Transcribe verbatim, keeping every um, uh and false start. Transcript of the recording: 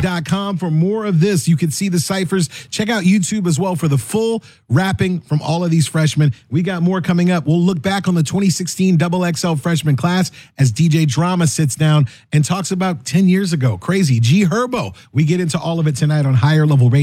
dot com for more of this. You can see the ciphers. Check out YouTube as well for the full rapping from all of these freshmen. We got more coming up. We'll look back on the twenty sixteen double X L freshman class as D J Drama sits down and talks about ten years ago. Crazy. G Herbo. We get into all of it tonight on Higher Level Radio.